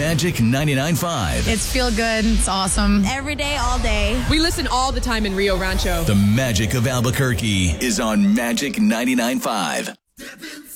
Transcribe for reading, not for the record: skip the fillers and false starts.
Magic 99.5. It's feel good. It's awesome. Every day, all day. We listen all the time in Rio Rancho. The magic of Albuquerque is on Magic 99.5.